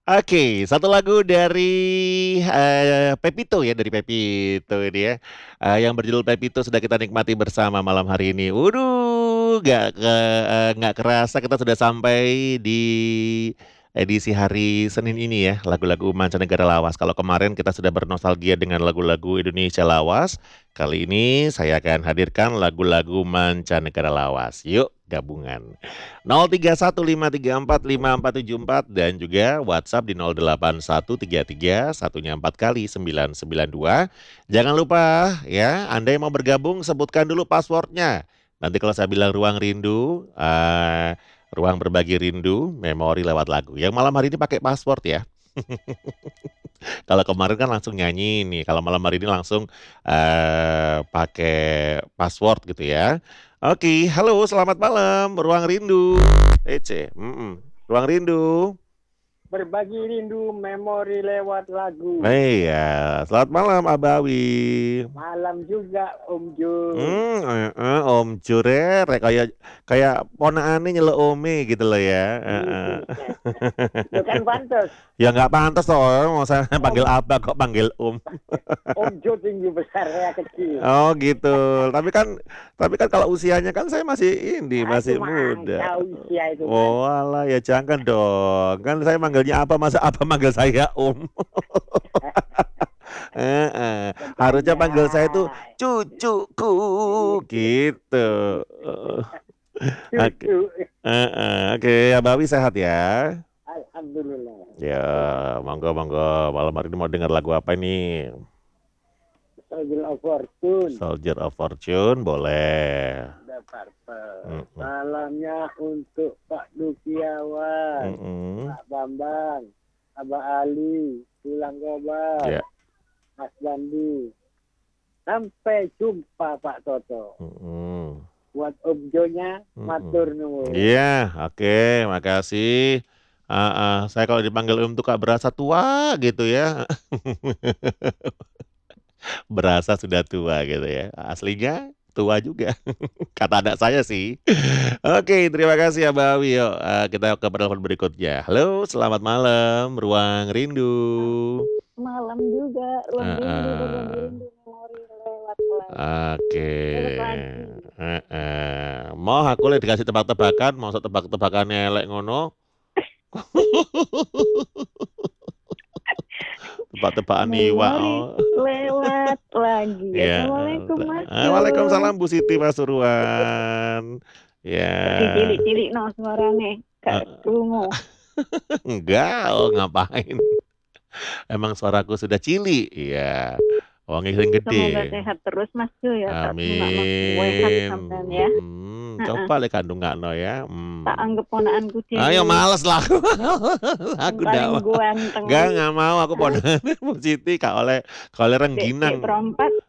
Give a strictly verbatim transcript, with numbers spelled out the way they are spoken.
Oke, satu lagu dari, eee, Pepito ya, dari Pepito ini ya, eee, yang berjudul Pepito sudah kita nikmati bersama malam hari ini. Waduh, nggak ke eee, nggak kerasa kita sudah sampai di edisi hari Senin ini ya, lagu-lagu mancanegara lawas. Kalau kemarin kita sudah bernostalgia dengan lagu-lagu Indonesia lawas, kali ini saya akan hadirkan lagu-lagu mancanegara lawas. Yuk gabungan. nol tiga satu lima tiga empat lima empat tujuh empat dan juga WhatsApp di nol delapan satu tiga tiga satunya empat kali sembilan sembilan dua. Jangan lupa ya, Anda yang mau bergabung sebutkan dulu passwordnya. Nanti kalau saya bilang ruang rindu, eee, ruang berbagi rindu, memori lewat lagu. Yang malam hari ini pakai password ya. Kalau kemarin kan langsung nyanyi nih, kalau malam hari ini langsung, eee, pakai password gitu ya. Oke, halo selamat malam, Ruang Rindu. Ece, mhm, Ruang Rindu. Berbagi rindu memori lewat lagu. Iya, selamat malam Abawi. Malam juga Om Jun. Mmm, heeh, Om Jure rek kayak kayak ponakane nyeluk ome gitu loh ya, heeh. Itu kan pantes. Ya nggak pantes toh, mau saya panggil Om Abah kok panggil Om. Om Jo tinggi besar, saya kecil. Oh gitu, tapi kan tapi kan kalau usianya kan saya masih ini, Ah, itu masih mah muda. angka usia itu kan. Oalah, ya jangan dong, kan saya manggilnya Abah, masa Abah manggil saya Om. Heeh, harusnya panggil saya itu Bercanda. cucuku, gitu. Oke, Cucu. heeh, oke, Abawi sehat ya? Alhamdulillah. Ya, monggo monggo, malam hari ini mau denger lagu apa ini? Soldier of Fortune. Soldier of Fortune, boleh. The Purple. Mhm. Salamnya untuk Pak Dukiawan, Mhm. Pak Bambang, Abah Ali, Tulang Gobar, Ya. Mas Bandi. Sampai jumpa Pak Toto. Mhm. Buat Om Jo-nya, Mhm. matur nuwun. Iya, oke, makasih. Heeh, saya kalau dipanggil Om tuh Kak berasa tua gitu ya. Berasa sudah tua gitu ya, aslinya tua juga, kata anak saya sih. Oke, terima kasih Abawi, yuk, eee, kita ke penelpon berikutnya. Halo, selamat malam, Ruang Rindu. Malam juga, Ruang Rindu, Ruang Heeh. Rindu, memori lewat lagu. Oke, Lewat lagu. heeh. Moh aku lek dikasih tebak-tebakan, mosok tebak-tebakane elek ngono? Tebak-tebakan iwak, Memori oh. lewat lagi. Iya, Assalamualaikum Mas eee, Jun. waalaikumsalam Bu Siti Pasuruan. Ya. Kok dicilik-cilikno suarane, gak Heeh. krungu. Enggak, oh ngapain. Emang suaraku sudah cilik? Iya, wonge sing Semoga gede. sehat terus Mas Jun ya, tak dongakno sehat Amin, sampean ya. mhm, Heeh. coba lek gak ndongakno ya, Tak mmm. anggap ponakanku Ayo dhewe. males lah aku, Yang aku ndak paling mau. ganteng. Nggak nggak mau aku Hah? ponakane Bu Siti, gak oleh gak oleh Dek dek rengginang. perempat.